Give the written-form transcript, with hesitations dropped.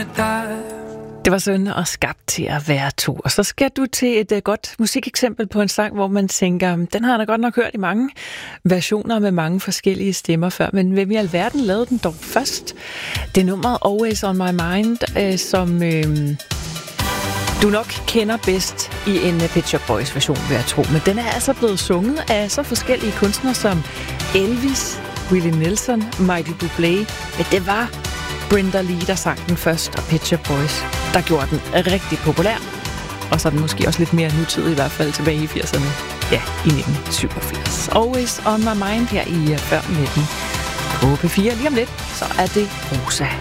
Det var sådan og skabt til at være to. Og så skal du til et godt musikeksempel på en sang, hvor man tænker, den har jeg da godt nok hørt i mange versioner med mange forskellige stemmer før, men hvem i alverden lavede den dog først? Det er nummeret Always On My Mind, som du nok kender bedst i en Pet Shop Boys version, vil jeg tro. Men den er altså blevet sunget af så forskellige kunstnere som Elvis, Willie Nelson, Mighty Bublé. Men det var Brenda Lee, der sang den først, og Pet Shop Boys, der gjorde den rigtig populær. Og så er den måske også lidt mere nutidig, i hvert fald tilbage i 80'erne. Ja, i 1987. Always On My Mind her i Før Midten. På P4 lige om lidt, så er det Rosa.